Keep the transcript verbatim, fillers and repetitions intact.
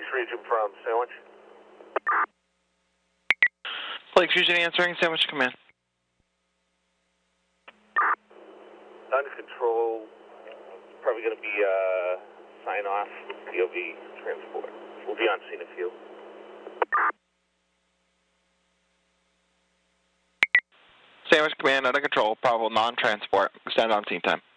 Region from Sandwich. Lake Fusion answering, Sandwich Command. Under control, probably going to be uh, sign off P O V transport. We'll be on scene in a few. Sandwich Command, under control, probable non-transport. Stand on scene time.